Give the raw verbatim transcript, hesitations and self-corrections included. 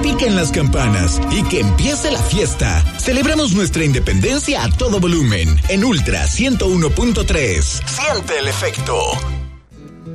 piquen las campanas y que empiece la fiesta. Celebramos nuestra independencia a todo volumen en Ultra ciento uno punto tres. Siente el efecto.